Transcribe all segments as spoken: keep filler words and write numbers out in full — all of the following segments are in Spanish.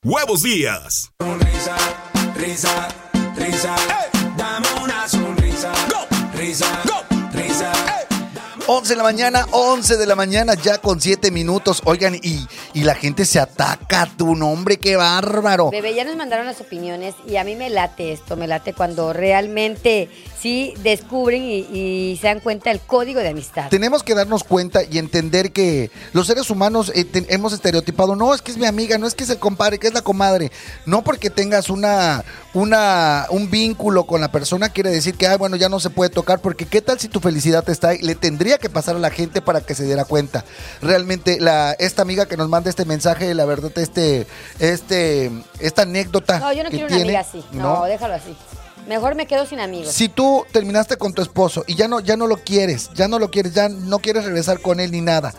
Huevos Díaz. Sonrisa, risa, risa, hey. Dame una sonrisa, go. Risa, go. Risa, hey. once de la mañana, once de la mañana, ya con siete minutos. Oigan, y, y la gente se ataca a tu nombre, qué bárbaro. Bebé, ya nos mandaron las opiniones y a mí me late esto, me late cuando realmente sí descubren y, y se dan cuenta del código de amistad. Tenemos que darnos cuenta y entender que los seres humanos eh, te, hemos estereotipado. No, es que es mi amiga, no es que es el compadre, que es la comadre. No porque tengas una, una, un vínculo con la persona quiere decir que, ay, bueno, ya no se puede tocar, porque qué tal si tu felicidad está ahí. Le tendría que pasar a la gente para que se diera cuenta. Realmente, la, esta amiga que nos manda este mensaje, la verdad, este, este, esta anécdota. No, yo no que quiero tiene, una amiga así. No, no, déjalo así. Mejor me quedo sin amigos. Si tú terminaste con tu esposo y ya no, ya no lo quieres, ya no lo quieres, ya no quieres regresar con él ni nada,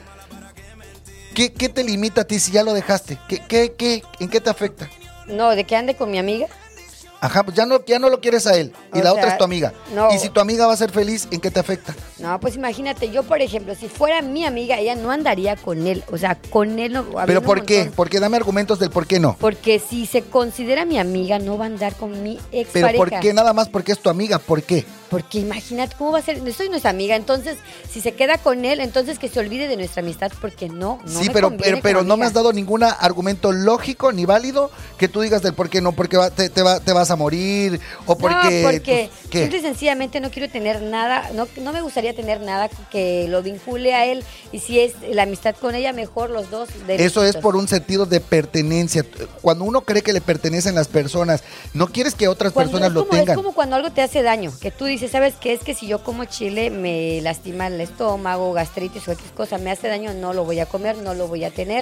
¿qué, qué te limita a ti si ya lo dejaste? ¿Qué, qué, qué, ¿En qué te afecta? No, ¿de que ande con mi amiga? Ajá, pues ya no, ya no lo quieres a él y O la sea, otra es tu amiga. no. Y si tu amiga va a ser feliz, ¿en qué te afecta? No, pues imagínate, yo por ejemplo, si fuera mi amiga, ella no andaría con él, o sea, con él no. ¿Pero por qué? Porque dame argumentos del por qué no. Porque si se considera mi amiga, no va a andar con mi ex Pero pareja. ¿por qué? Nada más porque es tu amiga, ¿por qué? Porque imagínate cómo va a ser, soy nuestra amiga, entonces si se queda con él, entonces que se olvide de nuestra amistad, porque no, no Sí, me pero, conviene pero, pero como no me amiga. has dado ningún argumento lógico ni válido que tú digas del por qué no, porque va- te, te, va- te vas a morir o porque... no, porque pues, ¿qué? simple y sencillamente no quiero tener nada, no, no me gustaría tener nada que lo vincule a él, y si es la amistad con ella, mejor los dos. Eso es por un sentido de pertenencia. Cuando uno cree que le pertenecen las personas, no quieres que otras Cuando personas es lo como, tengan. Es como cuando algo te hace daño, que tú dices, ¿sabes qué? Es que si yo como chile me lastima el estómago, gastritis o X cosa, me hace daño, no lo voy a comer, no lo voy a tener.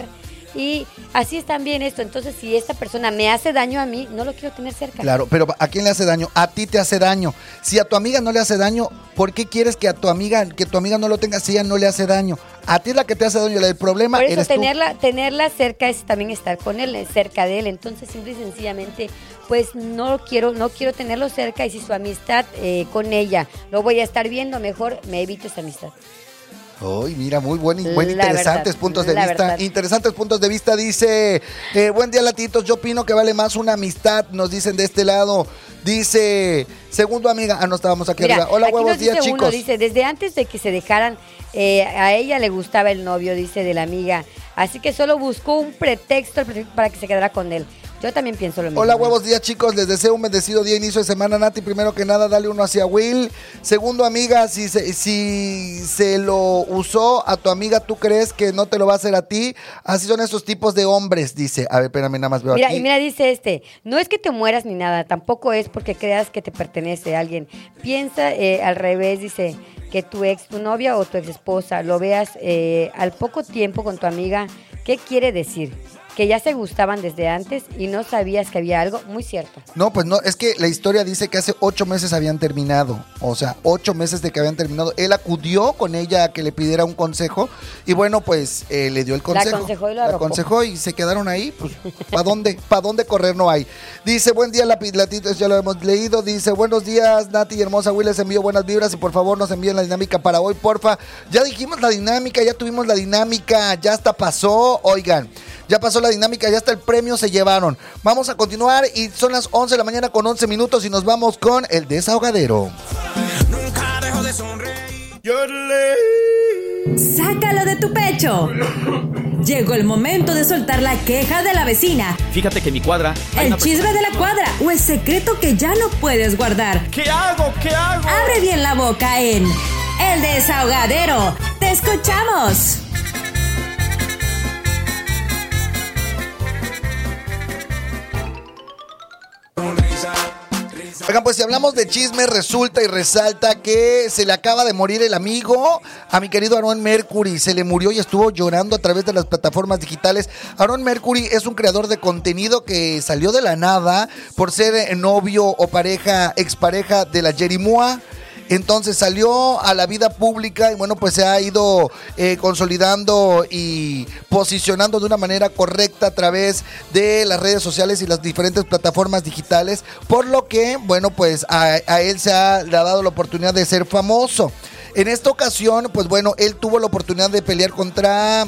Y así es también esto. Entonces, si esta persona me hace daño a mí, no lo quiero tener cerca. Claro, pero ¿a quién le hace daño? A ti te hace daño. Si a tu amiga no le hace daño, ¿por qué quieres que a tu amiga, que tu amiga no lo tenga si ella no le hace daño? A ti es la que te hace daño, el problema Por eso eres tenerla, tenerla cerca es también estar con él, cerca de él. Entonces, simple y sencillamente, pues no quiero, no quiero tenerlo cerca, y si su amistad eh, con ella lo voy a estar viendo, mejor me evito esa amistad. Uy, mira, muy buen, buen La interesantes verdad, puntos de la vista. verdad. Interesantes puntos de vista, dice, eh, buen día, latitos, yo opino que vale más una amistad, nos dicen de este lado. Dice, segundo amiga, ah, no estábamos aquí Mira, arriba. Hola, aquí huevos, nos dice días, uno, chicos. dice, desde antes de que se dejaran, eh, a ella le gustaba el novio, dice, de la amiga. Así que solo buscó un pretexto para que se quedara con él. Yo también pienso lo mismo. Hola, huevos, días, chicos. Les deseo un bendecido día, inicio de semana. Nati, primero que nada, dale uno hacia Will. Segundo, amiga, si se, si se lo usó a tu amiga, ¿tú crees que no te lo va a hacer a ti? Así son esos tipos de hombres, dice. A ver, espérame, nada más veo Mira, aquí. y mira, dice este, no es que te mueras ni nada, tampoco es porque creas que te pertenece a alguien. Piensa eh, al revés, dice, que tu ex, tu novia o tu ex esposa, lo veas eh, al poco tiempo con tu amiga. ¿Qué quiere decir? Que ya se gustaban desde antes y no sabías que había algo. Muy cierto. No, pues no, es que la historia dice que hace ocho meses habían terminado. O sea, ocho meses de que habían terminado. Él acudió con ella a que le pidiera un consejo y bueno, pues eh, le dio el consejo. La aconsejó y lo La arropó. aconsejó y se quedaron ahí. Pues, ¿para dónde? ¿Para dónde correr no hay? Dice, buen día, Latitos, ya lo hemos leído. Dice, buenos días, Nati y hermosa Will, les envío buenas vibras y por favor nos envíen la dinámica para hoy, porfa. Ya dijimos la dinámica, ya tuvimos la dinámica, ya hasta pasó, oigan. Ya pasó la dinámica, ya hasta el premio se llevaron. Vamos a continuar y son las once de la mañana con once minutos y nos vamos con el desahogadero. Nunca dejo de sonreír. Sácalo de tu pecho. Llegó el momento de soltar la queja de la vecina, Fíjate que en mi cuadra hay el una chisme de la cuadra o el secreto que ya no puedes guardar. persona- ¿Qué hago? ¿Qué hago? Abre bien la boca en El Desahogadero. ¡Te escuchamos! Sonrisa, risa. Oigan, pues si hablamos de chisme, resulta y resalta que se le acaba de morir el amigo a mi querido Aaron Mercury. Se le murió y estuvo llorando a través de las plataformas digitales. Aaron Mercury es un creador de contenido que salió de la nada por ser novio o pareja, expareja de la Jerimoa. Entonces salió a la vida pública y bueno, pues se ha ido eh, consolidando y posicionando de una manera correcta a través de las redes sociales y las diferentes plataformas digitales, por lo que, bueno, pues a, a él se ha, le ha dado la oportunidad de ser famoso. En esta ocasión, pues bueno, él tuvo la oportunidad de pelear contra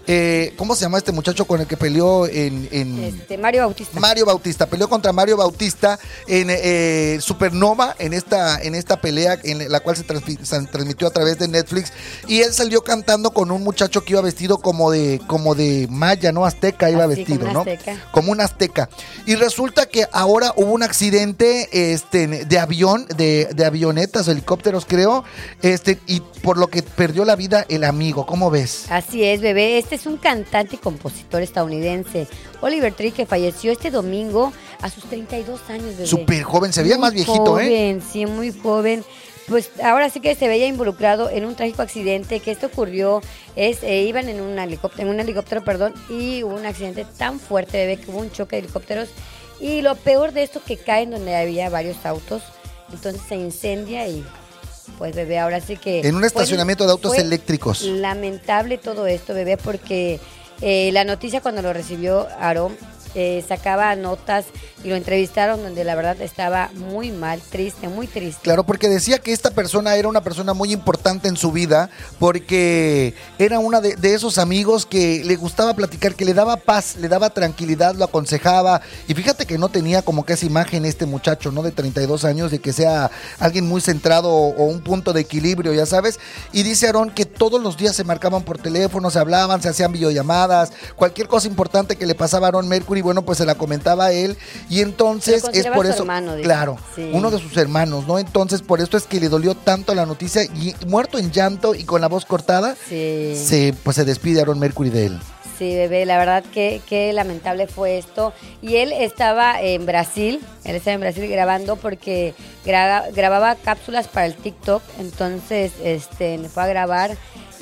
eh, ¿cómo se llama este muchacho con el que peleó en... en... Este, Mario Bautista. Mario Bautista, peleó contra Mario Bautista en eh, Supernova, en esta, en esta pelea en la cual se, transmi- se transmitió a través de Netflix, y él salió cantando con un muchacho que iba vestido como de, como de maya, ¿no? Azteca iba Así, vestido, como ¿no? un azteca. Como un azteca. Y resulta que ahora hubo un accidente este, de avión, de, de avionetas, helicópteros creo, este, y por lo que perdió la vida el amigo. ¿Cómo ves? Así es, bebé. Este es un cantante y compositor estadounidense, Oliver Tree, que falleció este domingo a sus treinta y dos años, bebé. Súper joven, se veía Muy más viejito, joven, ¿eh? sí, muy joven. Pues ahora sí que se veía involucrado en un trágico accidente. Que esto ocurrió, es eh, iban en un helicóptero, en un helicóptero, perdón, y hubo un accidente tan fuerte, bebé, que hubo un choque de helicópteros. Y lo peor de esto, que caen donde había varios autos, entonces se incendia y pues, bebé, ahora sí que... En un estacionamiento de autos fue eléctricos. Lamentable todo esto, bebé, porque eh, la noticia cuando lo recibió Aarón, eh, sacaba notas y lo entrevistaron donde la verdad estaba muy mal, triste, muy triste. Claro, porque decía que esta persona era una persona muy importante en su vida, porque era una de, de esos amigos que le gustaba platicar, que le daba paz, le daba tranquilidad, lo aconsejaba. Y fíjate que no tenía como que esa imagen este muchacho, ¿no? De treinta y dos años, de que sea alguien muy centrado o, o un punto de equilibrio, ya sabes. Y dice Aarón que todos los días se marcaban por teléfono, se hablaban, se hacían videollamadas, cualquier cosa importante que le pasaba a Aarón Mercury, bueno, pues se la comentaba a él. Y entonces es por su eso, hermano, dice. claro, Sí. uno de sus hermanos, ¿no? Entonces por esto es que le dolió tanto la noticia, y muerto en llanto y con la voz cortada, Sí. se, pues se despide Aarón Mercury de él. Sí, bebé, la verdad que, que lamentable fue esto. Y él estaba en Brasil, él estaba en Brasil grabando porque gra- grababa cápsulas para el TikTok, entonces este, fue a grabar.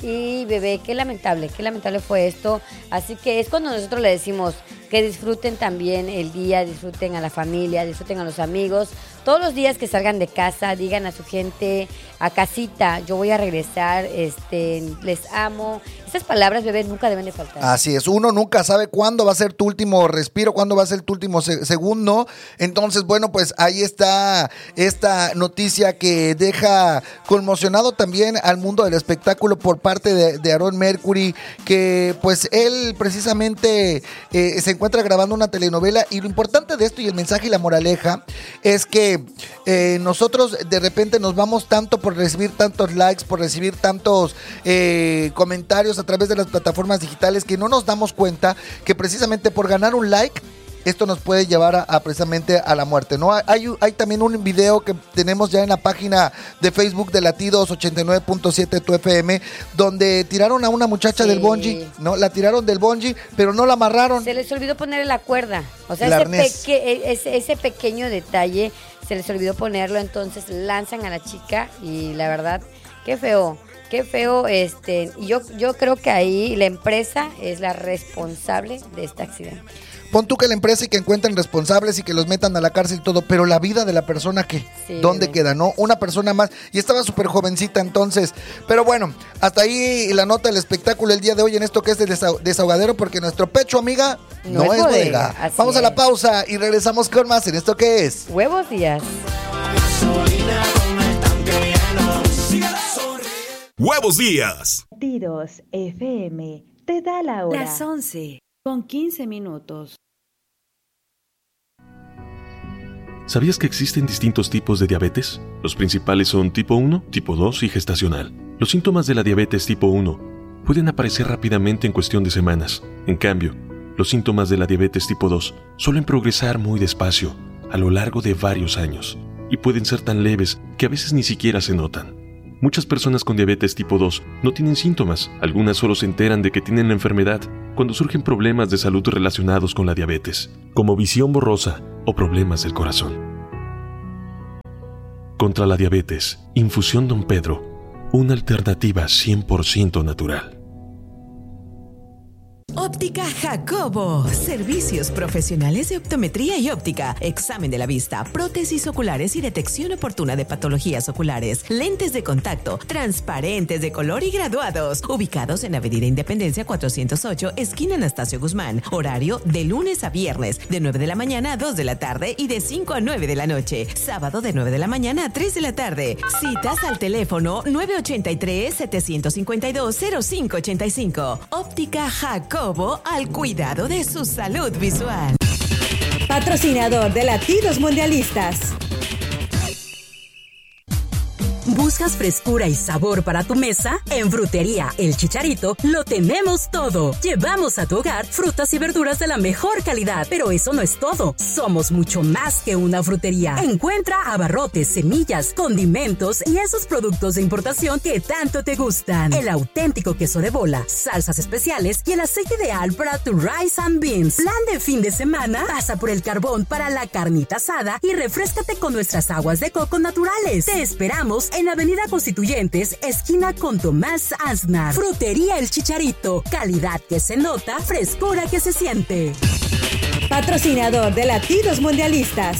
Y bebé, qué lamentable, qué lamentable fue esto. Así que es cuando nosotros le decimos que disfruten también el día, disfruten a la familia, disfruten a los amigos. Todos los días que salgan de casa, digan a su gente, a casita, yo voy a regresar, este, les amo. Esas palabras, bebé, nunca deben de faltar. Así es, uno nunca sabe cuándo va a ser tu último respiro, cuándo va a ser tu último se- segundo. Entonces, bueno, pues ahí está esta noticia que deja conmocionado también al mundo del espectáculo por parte de, de Aarón Mercury, que pues él precisamente eh, se encuentra grabando una telenovela, y lo importante de esto y el mensaje y la moraleja es que eh, nosotros de repente nos vamos tanto por recibir tantos likes, por recibir tantos eh, comentarios a través de las plataformas digitales, que no nos damos cuenta que precisamente por ganar un like esto nos puede llevar a, a precisamente a la muerte, ¿no? Hay, hay también un video que tenemos ya en la página de Facebook de Latidos ochenta y nueve punto siete tu F M, donde tiraron a una muchacha Sí. del bungee, ¿no? La tiraron del bungee, pero no la amarraron. Se les olvidó ponerle la cuerda. O sea, El ese, arnés. peque- ese, ese pequeño detalle se les olvidó ponerlo, entonces lanzan a la chica y la verdad, qué feo. Qué feo, este, y yo, yo creo que ahí la empresa es la responsable de este accidente. Pon tú que la empresa y que encuentren responsables y que los metan a la cárcel y todo, pero la vida de la persona, ¿qué? Sí, ¿Dónde bebé. queda, no? Una persona más, y estaba súper jovencita entonces. Pero bueno, hasta ahí la nota del espectáculo el día de hoy en esto que es de desah- desahogadero, porque nuestro pecho, amiga, no, No es es bodega. bodega, así Vamos a la es. pausa y regresamos con más en esto que es. Huevos días. Huevos Días. Latidos F M te da la hora. Las once con quince minutos. ¿Sabías que existen distintos tipos de diabetes? Los principales son tipo uno, tipo dos y gestacional. Los síntomas de la diabetes tipo uno pueden aparecer rápidamente en cuestión de semanas. En cambio, los síntomas de la diabetes tipo dos suelen progresar muy despacio, a lo largo de varios años, y pueden ser tan leves que a veces ni siquiera se notan. Muchas personas con diabetes tipo dos no tienen síntomas, algunas solo se enteran de que tienen la enfermedad cuando surgen problemas de salud relacionados con la diabetes, como visión borrosa o problemas del corazón. Contra la diabetes, Infusión Don Pedro, una alternativa cien por ciento natural. Óptica Jacobo. Servicios profesionales de optometría y óptica, examen de la vista, prótesis oculares y detección oportuna de patologías oculares, lentes de contacto, transparentes de color y graduados. Ubicados en Avenida Independencia cuatrocientos ocho, esquina Anastasio Guzmán. Horario de lunes a viernes, de nueve de la mañana a dos de la tarde y de cinco a nueve de la noche. Sábado de nueve de la mañana a tres de la tarde. Citas al teléfono nueve ochenta y tres, setecientos cincuenta y dos, cero cinco ochenta y cinco. Óptica Jacobo, al cuidado de su salud visual. Patrocinador de Latidos Mundialistas. ¿Buscas frescura y sabor para tu mesa? En Frutería El Chicharito lo tenemos todo. Llevamos a tu hogar frutas y verduras de la mejor calidad. Pero eso no es todo. Somos mucho más que una frutería. Encuentra abarrotes, semillas, condimentos y esos productos de importación que tanto te gustan. El auténtico queso de bola, salsas especiales y el aceite ideal para tu rice and beans. Plan de fin de semana, pasa por el carbón para la carnita asada y refréscate con nuestras aguas de coco naturales. Te esperamos en Avenida Constituyentes, esquina con Tomás Aznar. Frutería El Chicharito. Calidad que se nota, frescura que se siente. Patrocinador de Latidos Mundialistas.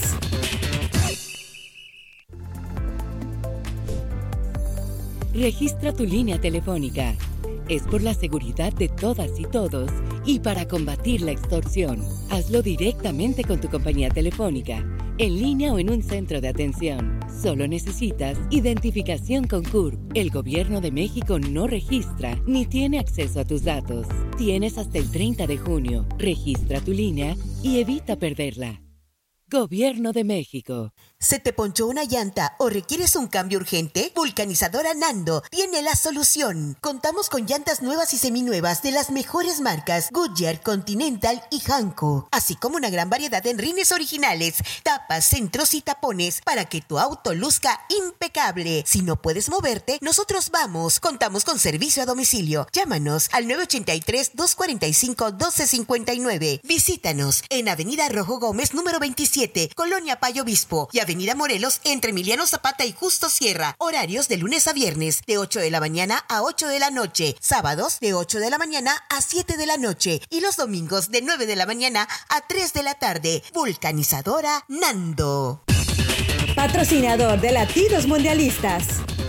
Registra tu línea telefónica. Es por la seguridad de todas y todos y para combatir la extorsión. Hazlo directamente con tu compañía telefónica, en línea o en un centro de atención. Solo necesitas identificación con C U R P. El Gobierno de México no registra ni tiene acceso a tus datos. Tienes hasta el treinta de junio. Registra tu línea y evita perderla. Gobierno de México. ¿Se te ponchó una llanta o requieres un cambio urgente? Vulcanizadora Nando tiene la solución. Contamos con llantas nuevas y seminuevas de las mejores marcas Goodyear, Continental y Hankook, así como una gran variedad de rines originales, tapas, centros y tapones para que tu auto luzca impecable. Si no puedes moverte, nosotros vamos. Contamos con servicio a domicilio. Llámanos al nueve ochenta y tres, doscientos cuarenta y cinco, doce cincuenta y nueve. Visítanos en Avenida Rojo Gómez número veintisiete, Colonia Payo Obispo, y Avenida Morelos entre Emiliano Zapata y Justo Sierra. Horarios de lunes a viernes de ocho de la mañana a ocho de la noche. Sábados de ocho de la mañana a siete de la noche. Y los domingos de nueve de la mañana a tres de la tarde. Vulcanizadora Nando. Patrocinador de Latidos Mundialistas.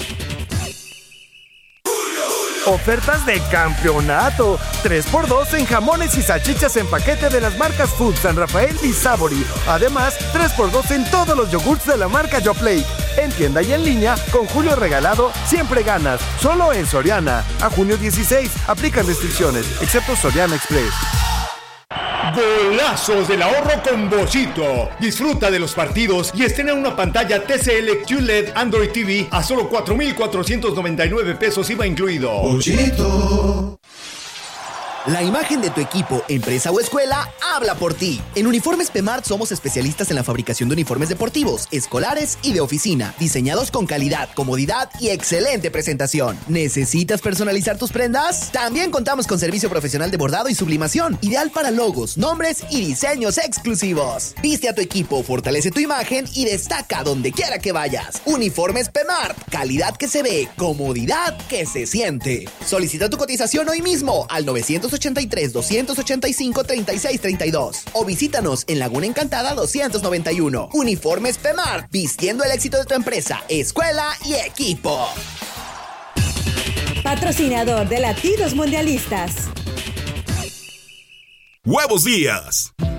Ofertas de campeonato. tres por dos en jamones y salchichas en paquete de las marcas Food, San Rafael y Savory. Además, tres por dos en todos los yogurts de la marca Yoplait. En tienda y en línea, con Julio Regalado, siempre ganas. Solo en Soriana. A junio dieciséis. Aplican restricciones, excepto Soriana Express. Golazos del ahorro con Bollito. Disfruta de los partidos y estrena una pantalla T C L Q L E D Android T V a solo cuatro mil cuatrocientos noventa y nueve pesos I V A incluido. Bollito. La imagen de tu equipo, empresa o escuela habla por ti. En Uniformes P-Mart somos especialistas en la fabricación de uniformes deportivos, escolares y de oficina, diseñados con calidad, comodidad y excelente presentación. ¿Necesitas personalizar tus prendas? También contamos con servicio profesional de bordado y sublimación, ideal para logos, nombres y diseños exclusivos. Viste a tu equipo, fortalece tu imagen y destaca donde quiera que vayas. Uniformes P-Mart, calidad que se ve, comodidad que se siente. Solicita tu cotización hoy mismo al novecientos ochenta y tres, doscientos ochenta y cinco, treinta y seis treinta y dos o visítanos en Laguna Encantada doscientos noventa y uno. Uniformes P-Mart, vistiendo el éxito de tu empresa, escuela y equipo. Patrocinador de Latidos Mundialistas. Huevos Díaz.